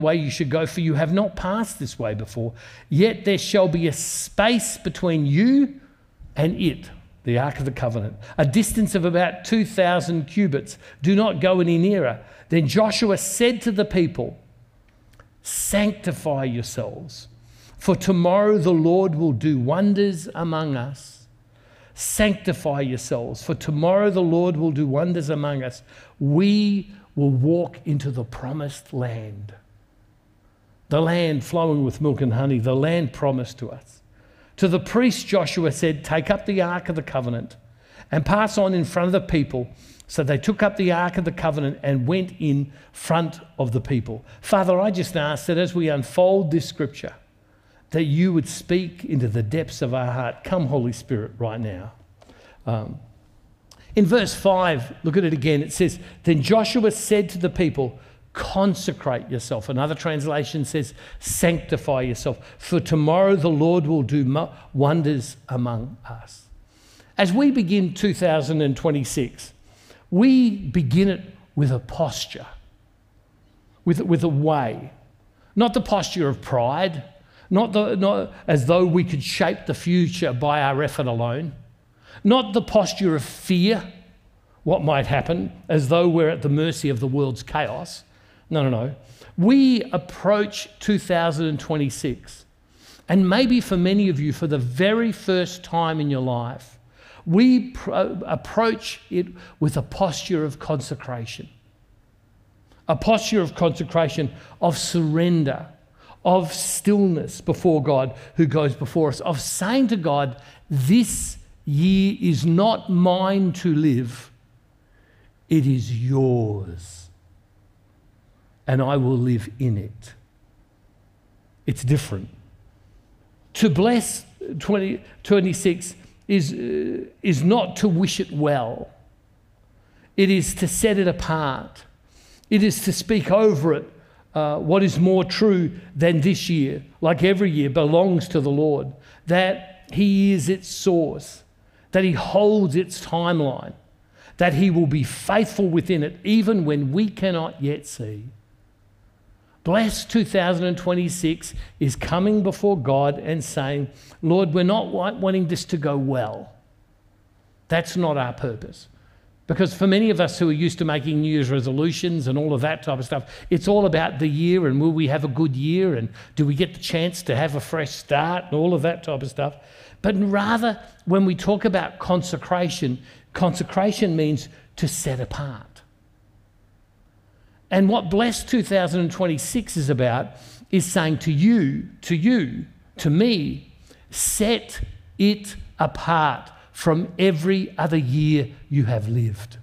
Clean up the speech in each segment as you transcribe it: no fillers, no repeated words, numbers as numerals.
way you should go, for you have not passed this way before. Yet there shall be a space between you and it, the Ark of the Covenant, a distance of about 2,000 cubits. Do not go any nearer. Then Joshua said to the people, sanctify yourselves, for tomorrow the Lord will do wonders among us. Sanctify yourselves, for tomorrow the Lord will do wonders among us. We will walk into the promised land. The land flowing with milk and honey, the land promised to us. To the priest Joshua said, take up the Ark of the Covenant and pass on in front of the people. So they took up the Ark of the Covenant and went in front of the people. Father, I just ask that as we unfold this scripture, that you would speak into the depths of our heart. Come, Holy Spirit, right now. In verse 5, look at it again. It says, then Joshua said to the people, consecrate yourself. Another translation says, sanctify yourself, for tomorrow the Lord will do wonders among us. As we begin 2026, we begin it with a posture, with a way. Not the posture of pride, not as though we could shape the future by our effort alone. Not the posture of fear, what might happen, as though we're at the mercy of the world's chaos. No. We approach 2026, and maybe for many of you, for the very first time in your life, we approach it with a posture of consecration. A posture of consecration, of surrender, of stillness before God who goes before us, of saying to God, this year is not mine to live, it is yours, and I will live in it. It's different. To bless 2026 is not to wish it well. It is to set it apart. It is to speak over it what is more true than this year, like every year, belongs to the Lord, that he is its source, that he holds its timeline, that he will be faithful within it, even when we cannot yet see. Blessed 2026 is coming before God and saying, Lord, we're not wanting this to go well. That's not our purpose. Because for many of us who are used to making New Year's resolutions and all of that type of stuff, it's all about the year and will we have a good year and do we get the chance to have a fresh start and all of that type of stuff. But rather, when we talk about consecration, consecration means to set apart. And what Blessed 2026 is about is saying to you, to me, set it apart from every other year you have lived.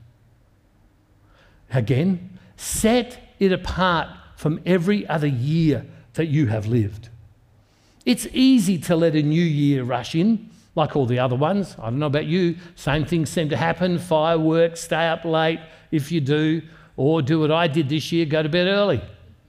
Again, set it apart from every other year that you have lived. It's easy to let a new year rush in, like all the other ones. I don't know about you, same things seem to happen, fireworks, stay up late if you do, or do what I did this year, go to bed early.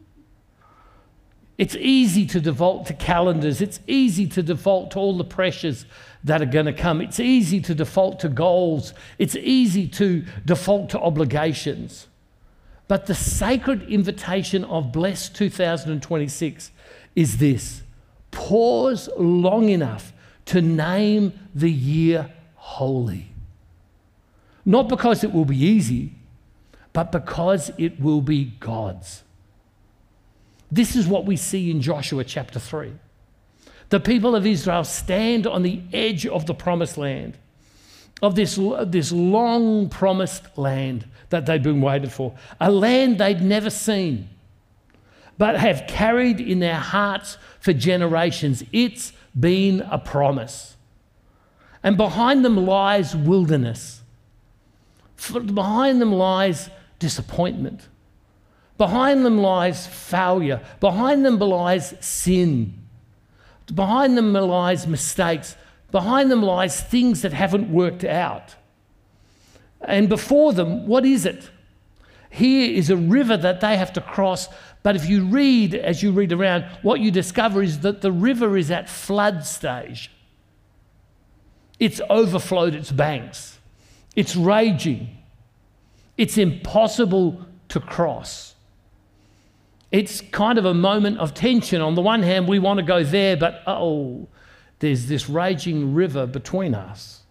It's easy to default to calendars. It's easy to default to all the pressures that are going to come. It's easy to default to goals. It's easy to default to obligations. But the sacred invitation of Blessed 2026 is this: pause long enough to name the year holy. Not because it will be easy, but because it will be God's. This is what we see in Joshua chapter 3. The people of Israel stand on the edge of the promised land, of this long promised land that they'd been waiting for, a land they'd never seen, but have carried in their hearts for generations. It's been a promise. And behind them lies wilderness. Behind them lies disappointment. Behind them lies failure. Behind them lies sin. Behind them lies mistakes. Behind them lies things that haven't worked out. And before them, what is it? Here is a river that they have to cross. But if you read, as you read around, what you discover is that the river is at flood stage. It's overflowed its banks. It's raging. It's impossible to cross. It's kind of a moment of tension. On the one hand, we want to go there, but there's this raging river between us.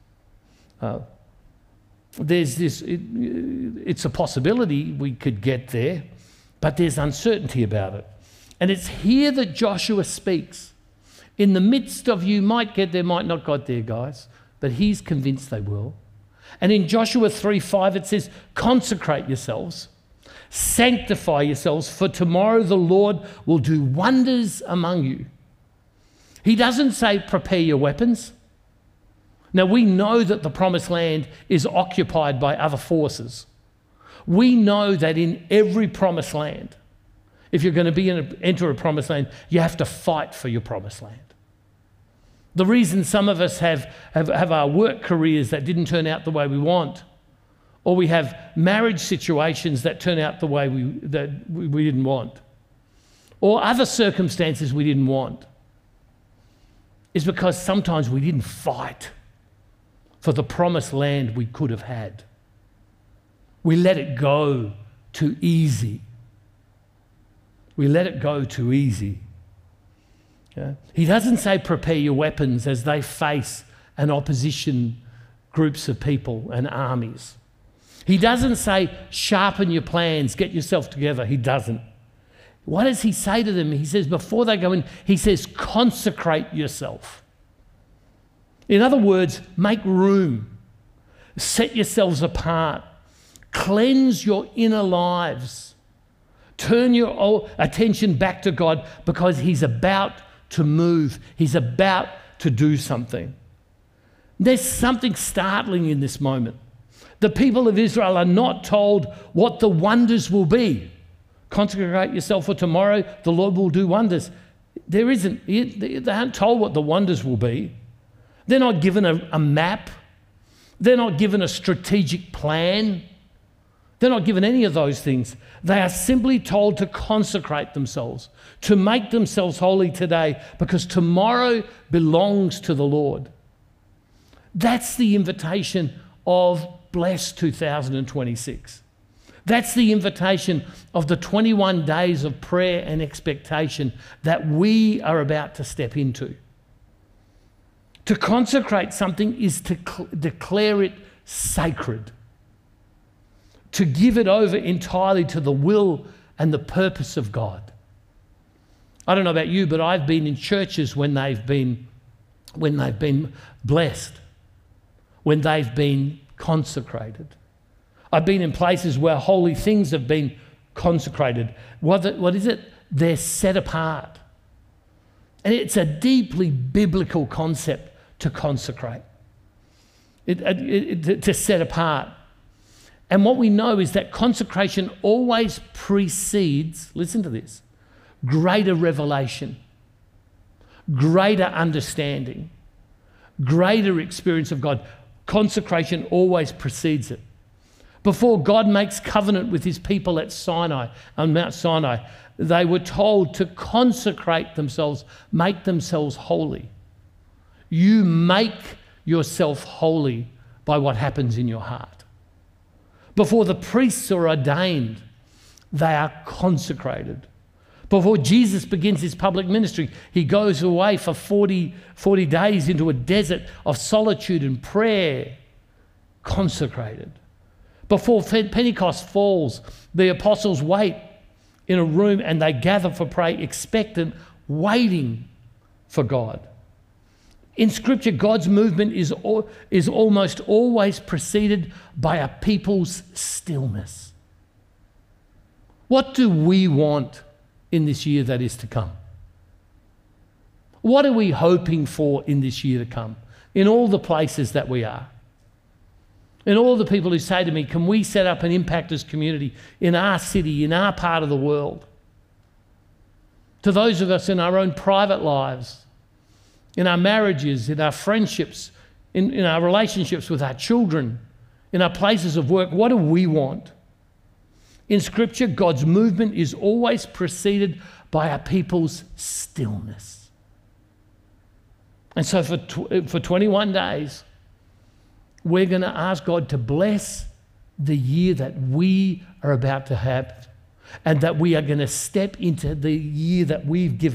There's this, it's a possibility we could get there, but there's uncertainty about it. And it's here that Joshua speaks. In the midst of you might get there, might not get there, guys, but he's convinced they will. And in Joshua 3:5 it says, consecrate yourselves, sanctify yourselves, for tomorrow the Lord will do wonders among you. He doesn't say prepare your weapons. Now we know that the promised land is occupied by other forces. We know that in every promised land, if you're going to enter a promised land, you have to fight for your promised land. The reason some of us have our work careers that didn't turn out the way we want, or we have marriage situations that turn out the way we didn't want, or other circumstances we didn't want, is because sometimes we didn't fight for the promised land we could have had. We let it go too easy. We let it go too easy. Yeah? He doesn't say prepare your weapons as they face an opposition, groups of people and armies. He doesn't say sharpen your plans, get yourself together. He doesn't. What does he say to them? He says before they go in, he says consecrate yourself. In other words, make room, set yourselves apart, cleanse your inner lives, turn your attention back to God because he's about to move. He's about to do something. There's something startling in this moment. The people of Israel are not told what the wonders will be. Consecrate yourself for tomorrow, the Lord will do wonders. There isn't. They aren't told what the wonders will be. They're not given a map. They're not given a strategic plan. They're not given any of those things. They are simply told to consecrate themselves, to make themselves holy today, because tomorrow belongs to the Lord. That's the invitation of Bless 2026. That's the invitation of the 21 days of prayer and expectation that we are about to step into. To consecrate something is to declare it sacred, to give it over entirely to the will and the purpose of God. I don't know about you, but I've been in churches when they've been blessed, when they've been consecrated. I've been in places where holy things have been consecrated. What is it? They're set apart. And it's a deeply biblical concept to consecrate, to set apart. And what we know is that consecration always precedes, listen to this, greater revelation, greater understanding, greater experience of God. Consecration always precedes it. Before God makes covenant with his people at Sinai, on Mount Sinai, they were told to consecrate themselves, make themselves holy. You make yourself holy by what happens in your heart. Before the priests are ordained, they are consecrated. Before Jesus begins his public ministry, he goes away for 40 days into a desert of solitude and prayer, consecrated. Before Pentecost falls, the apostles wait in a room and they gather for prayer, expectant, waiting for God. In Scripture, God's movement is almost always preceded by a people's stillness. What do we want in this year that is to come? What are we hoping for in this year to come? In all the places that we are. And all the people who say to me, can we set up an Impactors community in our city, in our part of the world? To those of us in our own private lives, in our marriages, in our friendships, in our relationships with our children, in our places of work, what do we want? In Scripture, God's movement is always preceded by a people's stillness. And so for 21 days, we're going to ask God to bless the year that we are about to have, and that we are going to step into the year that we've given